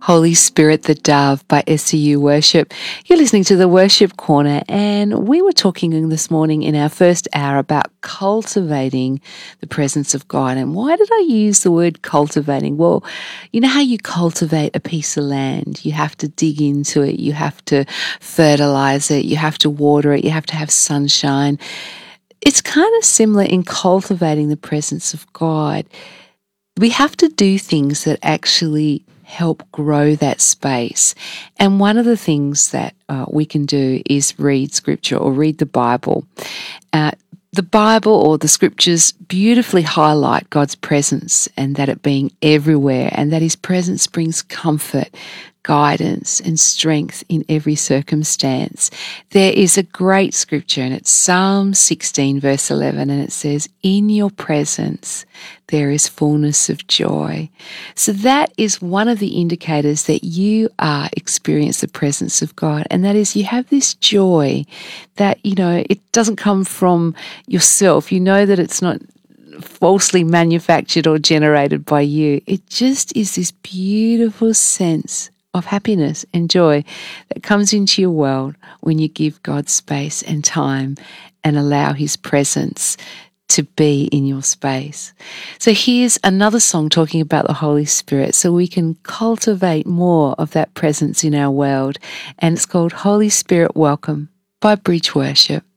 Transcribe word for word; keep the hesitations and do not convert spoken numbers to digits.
Holy Spirit, the Dove by S C U Worship. You're listening to the Worship Corner, and we were talking this morning in our first hour about cultivating the presence of God. And why did I use the word cultivating? Well, you know how you cultivate a piece of land? You have to dig into it, you have to fertilize it, you have to water it, you have to have sunshine. It's kind of similar in cultivating the presence of God. We have to do things that actually help grow that space. And one of the things that uh, we can do is read scripture or read the Bible. Uh, the Bible or the scriptures beautifully highlight God's presence and that it being everywhere, and that his presence brings comfort, guidance and strength in every circumstance. There is a great scripture, and it's Psalm sixteen verse eleven, and it says, "In your presence there is fullness of joy." So that is one of the indicators that you are experiencing the presence of God, and that is you have this joy that, you know, it doesn't come from yourself. You know that it's not falsely manufactured or generated by you. It just is this beautiful sense of happiness and joy that comes into your world when you give God space and time and allow his presence to be in your space. So here's another song talking about the Holy Spirit so we can cultivate more of that presence in our world, and it's called Holy Spirit Welcome by Bridge Worship.